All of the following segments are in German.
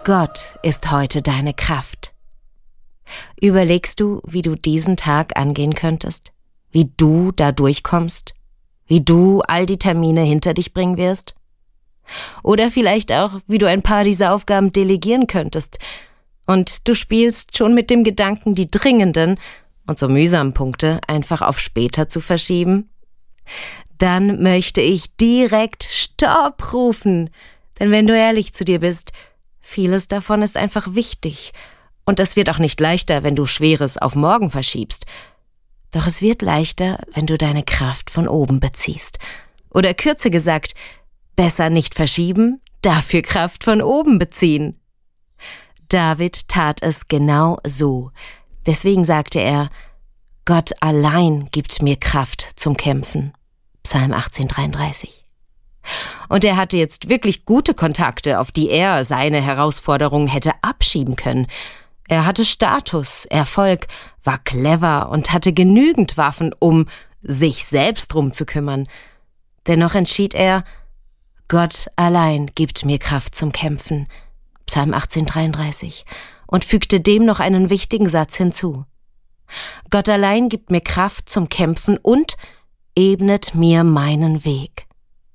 Gott ist heute deine Kraft. Überlegst du, wie du diesen Tag angehen könntest? Wie du da durchkommst? Wie du all die Termine hinter dich bringen wirst? Oder vielleicht auch, wie du ein paar dieser Aufgaben delegieren könntest. Und du spielst schon mit dem Gedanken, die dringenden und so mühsamen Punkte einfach auf später zu verschieben? Dann möchte ich direkt Stopp rufen. Denn wenn du ehrlich zu dir bist, vieles davon ist einfach wichtig. Und es wird auch nicht leichter, wenn du Schweres auf morgen verschiebst. Doch es wird leichter, wenn du deine Kraft von oben beziehst. Oder kürzer gesagt, besser nicht verschieben, dafür Kraft von oben beziehen. David tat es genau so. Deswegen sagte er, Gott allein gibt mir Kraft zum Kämpfen. Psalm 18,33. Und er hatte jetzt wirklich gute Kontakte, auf die er seine Herausforderungen hätte abschieben können. Er hatte Status, Erfolg, war clever und hatte genügend Waffen, um sich selbst drum zu kümmern. Dennoch entschied er, Gott allein gibt mir Kraft zum Kämpfen. Psalm 18,33. Und fügte dem noch einen wichtigen Satz hinzu. Gott allein gibt mir Kraft zum Kämpfen und ebnet mir meinen Weg.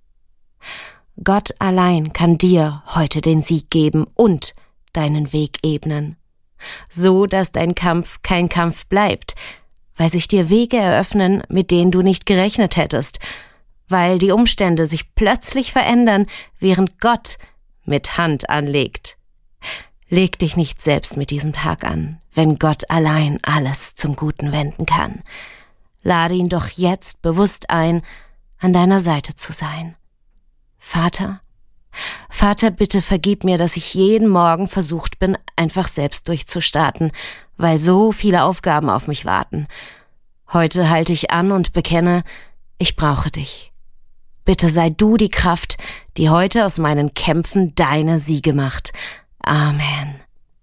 Gott allein kann dir heute den Sieg geben und deinen Weg ebnen. So, dass dein Kampf kein Kampf bleibt, weil sich dir Wege eröffnen, mit denen du nicht gerechnet hättest, weil die Umstände sich plötzlich verändern, während Gott mit Hand anlegt. Leg dich nicht selbst mit diesem Tag an, wenn Gott allein alles zum Guten wenden kann. Lade ihn doch jetzt bewusst ein, an deiner Seite zu sein. Vater, bitte vergib mir, dass ich jeden Morgen versucht bin, einfach selbst durchzustarten, weil so viele Aufgaben auf mich warten. Heute halte ich an und bekenne, ich brauche dich. Bitte sei du die Kraft, die heute aus meinen Kämpfen deine Siege macht. Amen.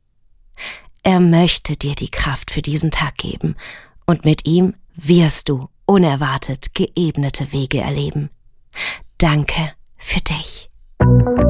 Er möchte dir die Kraft für diesen Tag geben und mit ihm wirst du unerwartet geebnete Wege erleben. Danke für dich.